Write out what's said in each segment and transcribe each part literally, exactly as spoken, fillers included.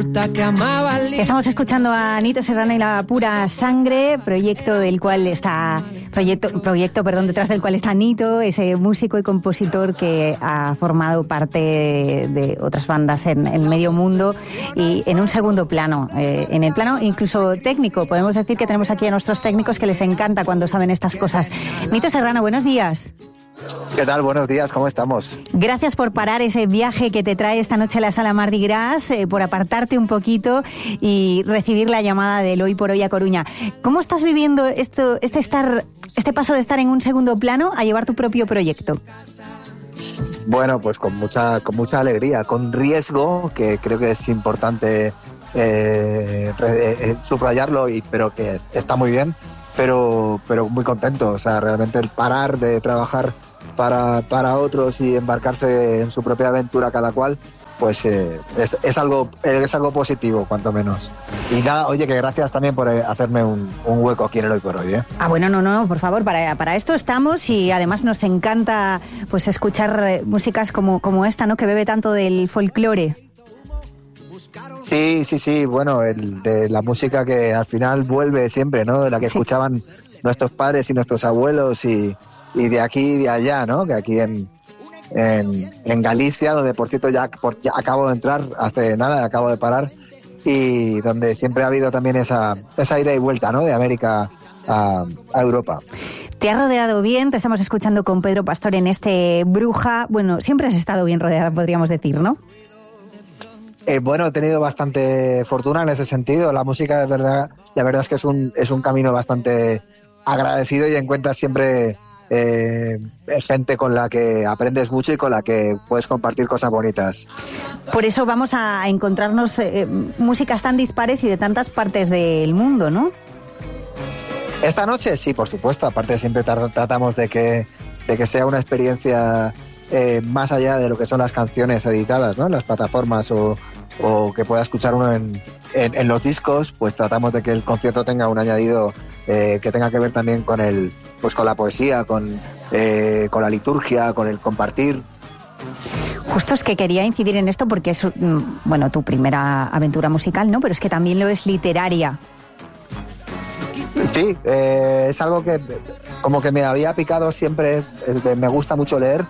oculta que amaba al... Estamos escuchando a Nito Serrano y La Pura Sangre, proyecto del cual está proyecto proyecto perdón detrás del cual está Nito, ese músico y compositor que ha formado parte de, de otras bandas en el medio mundo y en un segundo plano, eh, en el plano incluso técnico. Podemos decir que tenemos aquí a nuestros técnicos que les encanta cuando saben estas cosas. Nito Serrano, buenos días. ¿Qué tal? Buenos días, ¿cómo estamos? Gracias por parar ese viaje que te trae esta noche a la Sala Mardi Gras, eh, por apartarte un poquito y recibir la llamada del Hoy por Hoy a Coruña. ¿Cómo estás viviendo esto, este estar, este paso de estar en un segundo plano a llevar tu propio proyecto? Bueno, pues con mucha, con mucha alegría, con riesgo, que creo que es importante eh, eh, subrayarlo, y, pero que está muy bien, pero, pero muy contento. O sea, realmente el parar de trabajar para, para otros y embarcarse en su propia aventura cada cual, pues eh, es, es algo es algo positivo, cuanto menos. Y nada, oye, que gracias también por eh, hacerme un, un hueco aquí en el Hoy por Hoy, ¿eh? Ah, bueno, no, no, por favor, para, para esto estamos, y además nos encanta pues escuchar músicas como, como esta, ¿no?, que bebe tanto del folclore. Sí, sí, sí, bueno, el, de la música que al final vuelve siempre, ¿no?, de la que sí escuchaban nuestros padres y nuestros abuelos, y, y de aquí y de allá, ¿no?, que aquí en, en, en Galicia, donde por cierto ya, por, ya acabo de entrar hace nada, acabo de parar, y donde siempre ha habido también esa, esa ida y vuelta, ¿no?, de América a, a Europa. Te has rodeado bien, te estamos escuchando con Pedro Pastor en este Bruja. Bueno, siempre has estado bien rodeada, podríamos decir, ¿no? Eh, bueno, he tenido bastante fortuna en ese sentido. La música, de verdad, la verdad es que es un, es un camino bastante agradecido, y encuentras siempre eh, gente con la que aprendes mucho y con la que puedes compartir cosas bonitas. Por eso vamos a encontrarnos eh, músicas tan dispares y de tantas partes del mundo, ¿no? Esta noche sí, por supuesto. Aparte, siempre tratamos de que, de que sea una experiencia eh, más allá de lo que son las canciones editadas, ¿no?, en las plataformas, o, o que pueda escuchar uno en, en, en los discos. Pues tratamos de que el concierto tenga un añadido eh, que tenga que ver también con el, pues con la poesía, con, eh, con la liturgia, con el compartir. Justo es que quería incidir en esto porque es, bueno, tu primera aventura musical, ¿no?, pero es que también lo es literaria. Sí, eh, es algo que como que me había picado siempre. eh, me gusta mucho leer,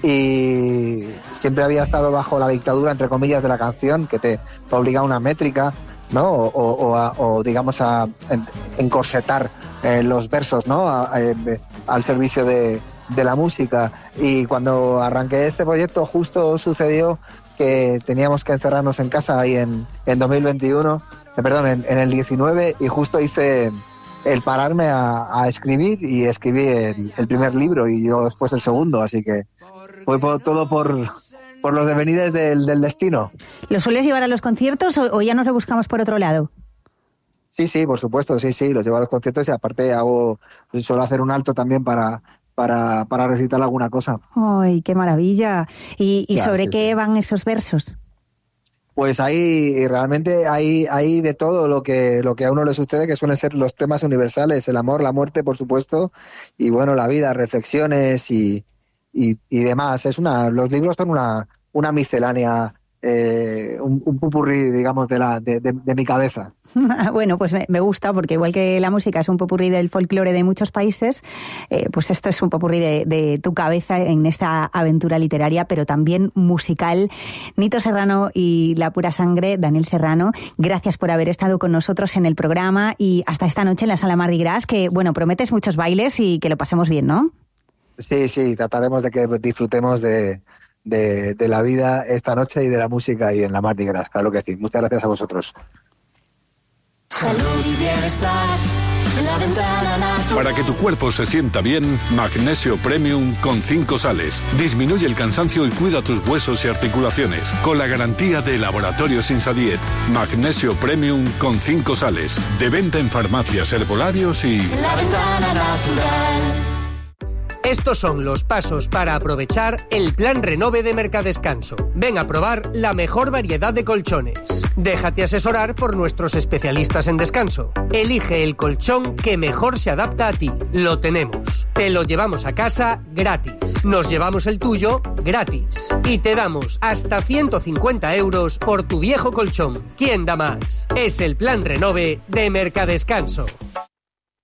y siempre había estado bajo la dictadura, entre comillas, de la canción, que te obliga a una métrica, ¿no?, o, o, o, a, o digamos a en, encorsetar eh, los versos, ¿no?, a, a, al servicio de, de la música. Y cuando arranqué este proyecto, justo sucedió que teníamos que encerrarnos en casa ahí en, en dos mil veintiuno, eh, perdón, en, en el diecinueve, y justo hice el pararme a, a escribir, y escribí el, el primer libro, y yo después el segundo, así que fue por, todo por, por los devenires del, del destino. ¿Lo sueles llevar a los conciertos o, o ya nos lo buscamos por otro lado? Sí, sí, por supuesto, sí, sí, los llevo a los conciertos, y aparte hago, suelo hacer un alto también para, para, para recitar alguna cosa. ¡Ay, qué maravilla! ¿Y, y ya, sobre sí, qué sí. van esos versos? Pues ahí realmente hay, hay de todo lo que, lo que a uno le sucede, que suelen ser los temas universales: el amor, la muerte, por supuesto, y bueno, la vida, reflexiones y, y, y demás. Es una, los libros son una, una miscelánea, eh, un, un popurrí, digamos, de, la, de, de, de mi cabeza. Bueno, pues me, me gusta, porque igual que la música es un popurrí del folclore de muchos países, eh, pues esto es un popurrí de, de tu cabeza en esta aventura literaria, pero también musical. Nito Serrano y La Pura Sangre, Daniel Serrano, gracias por haber estado con nosotros en el programa, y hasta esta noche en la Sala Mardi Gras, que, bueno, prometes muchos bailes y que lo pasemos bien, ¿no? Sí, sí, trataremos de que disfrutemos de... De, de la vida esta noche y de la música y en la Mardi Gras, claro que sí. Muchas gracias a vosotros. Salud y bienestar en la ventana natural. Para que tu cuerpo se sienta bien, Magnesio Premium con cinco sales. Disminuye el cansancio y cuida tus huesos y articulaciones. Con la garantía de Laboratorios Insadiet. Magnesio Premium con cinco sales. De venta en farmacias, herbolarios y... La ventana natural. Estos son los pasos para aprovechar el Plan Renove de Mercadescanso. Ven a probar la mejor variedad de colchones. Déjate asesorar por nuestros especialistas en descanso. Elige el colchón que mejor se adapta a ti. Lo tenemos. Te lo llevamos a casa gratis. Nos llevamos el tuyo gratis. Y te damos hasta ciento cincuenta euros por tu viejo colchón. ¿Quién da más? Es el plan Renove de Mercadescanso.